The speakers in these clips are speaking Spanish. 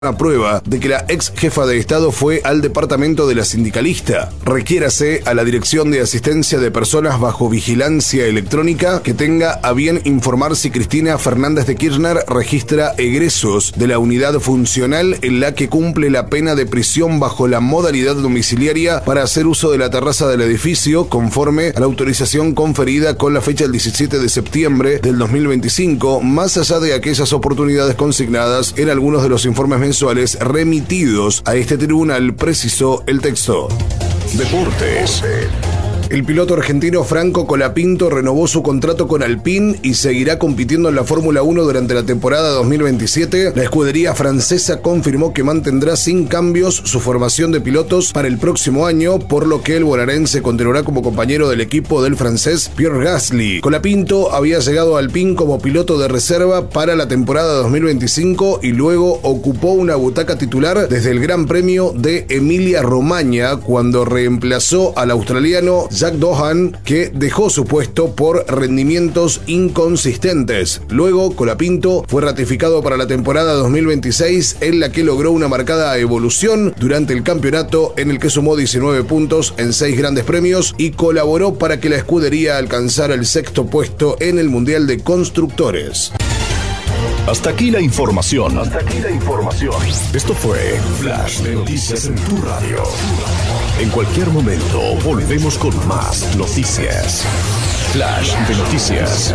una prueba de que la ex jefa de Estado fue al departamento de la sindicalista. Requiérase a la Dirección de Asistencia de Personas bajo Vigilancia Electrónica que tenga a bien informar si Cristina Fernández de Kirchner registra egresos de la unidad funcional en la que cumple la pena de prisión bajo la modalidad domiciliaria para hacer uso de la terraza del edificio conforme a la autorización conferida con la fecha del 17 de septiembre del 2025, más allá de aquellas oportunidades consignadas en algunos de los informes mensuales remitidos a este tribunal, precisó el texto. Deportes. El piloto argentino Franco Colapinto renovó su contrato con Alpine y seguirá compitiendo en la Fórmula 1 durante la temporada 2027. La escudería francesa confirmó que mantendrá sin cambios su formación de pilotos para el próximo año, por lo que el bonaerense continuará como compañero del equipo del francés Pierre Gasly. Colapinto había llegado a Alpine como piloto de reserva para la temporada 2025 y luego ocupó una butaca titular desde el Gran Premio de Emilia-Romagna cuando reemplazó al australiano Jack Doohan, que dejó su puesto por rendimientos inconsistentes. Luego, Colapinto fue ratificado para la temporada 2026, en la que logró una marcada evolución durante el campeonato, en el que sumó 19 puntos en 6 grandes premios y colaboró para que la escudería alcanzara el 6º puesto en el Mundial de Constructores. Hasta aquí la información. Esto fue Flash de Noticias en tu radio. En cualquier momento volvemos con más noticias. Flash de Noticias.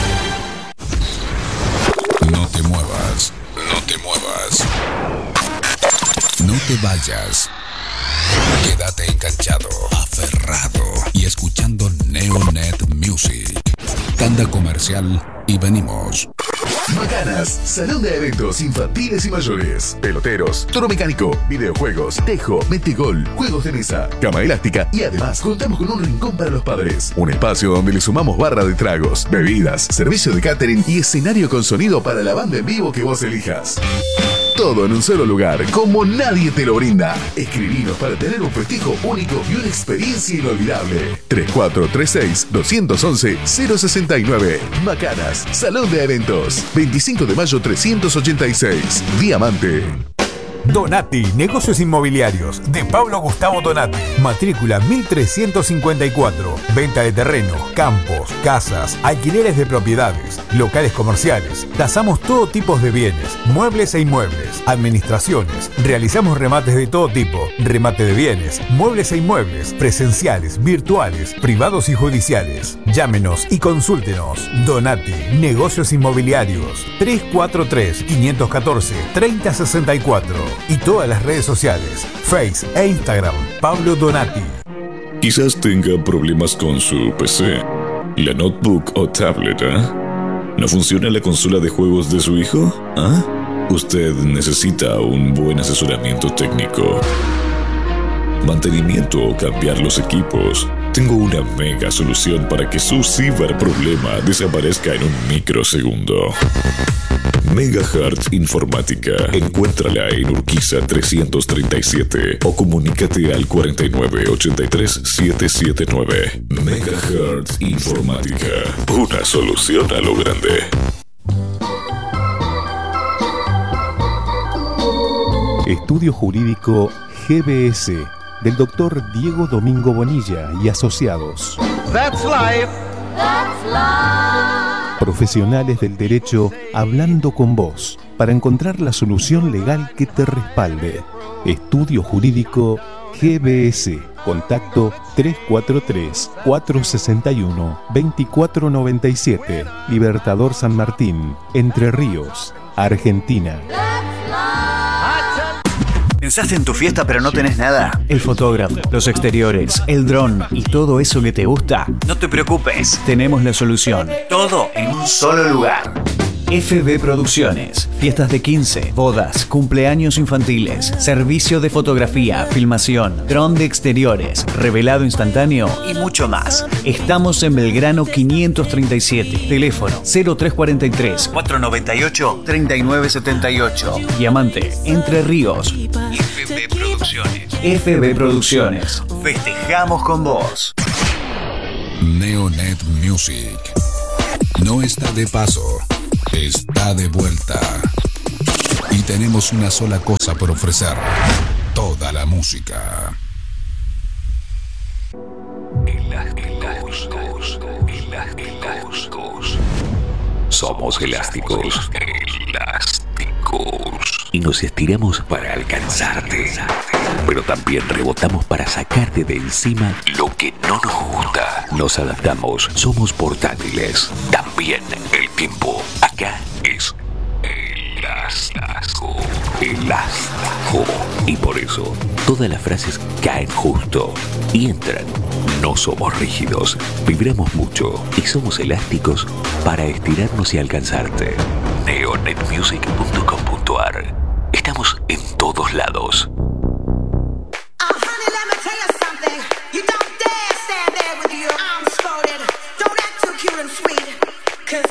No te muevas. No te vayas. Quédate enganchado, aferrado y escuchando Neonet Music. Tanda comercial y venimos. Macanas, salón de eventos infantiles y mayores, peloteros, toro mecánico, videojuegos, tejo, metegol, juegos de mesa, cama elástica y además contamos con un rincón para los padres. Un espacio donde le sumamos barra de tragos, bebidas, servicio de catering y escenario con sonido para la banda en vivo que vos elijas. Todo en un solo lugar, como nadie te lo brinda. Escribinos para tener un festejo único y una experiencia inolvidable. 3436-211-069. Macanas, Salón de Eventos. 25 de mayo 386. Diamante. Donati, negocios inmobiliarios, de Pablo Gustavo Donati. Matrícula 1354. Venta de terreno, campos, casas, alquileres de propiedades, locales comerciales. Tasamos todo tipo de bienes, muebles e inmuebles, administraciones. Realizamos remates de todo tipo, remate de bienes, muebles e inmuebles, presenciales, virtuales, privados y judiciales. Llámenos y consúltenos. Donati, negocios inmobiliarios. 343-514-3064. Y todas las redes sociales, Face e Instagram, Pablo Donati. Quizás tenga problemas con su PC, la notebook o tablet, ¿No funciona la consola de juegos de su hijo? Usted necesita un buen asesoramiento técnico, mantenimiento o cambiar los equipos. Tengo una mega solución para que su ciberproblema desaparezca en un microsegundo. Megahertz Informática. Encuéntrala en Urquiza 337 o comunícate al 4983-779. Megahertz Informática. Una solución a lo grande. Estudio Jurídico GBS del Dr. Diego Domingo Bonilla y asociados. That's life. That's life. Profesionales del derecho hablando con vos para encontrar la solución legal que te respalde. Estudio Jurídico GBS. Contacto 343-461-2497. Libertador San Martín, Entre Ríos, Argentina. ¿Pensaste en tu fiesta pero no tenés nada? El fotógrafo, los exteriores, el dron y todo eso que te gusta. No te preocupes, tenemos la solución. Todo en un solo lugar. FB Producciones. Fiestas de 15, bodas, cumpleaños infantiles, servicio de fotografía, filmación, dron de exteriores, revelado instantáneo y mucho más. Estamos en Belgrano 537. Teléfono 0343 498 3978. Diamante, Entre Ríos. FB Producciones. FB Producciones. Festejamos con vos. Neonet Music. No está de paso. Está de vuelta. Y tenemos una sola cosa por ofrecer: toda la música. Somos elásticos. Y nos estiramos para alcanzarte. Pero también rebotamos para sacarte de encima lo que no nos gusta. Nos adaptamos. Somos portátiles. También el tiempo acá es elástico. Elástico. Y por eso todas las frases caen justo y entran. No somos rígidos, vibramos mucho y somos elásticos para estirarnos y alcanzarte. neonetmusic.com.ar. Estamos en todos lados.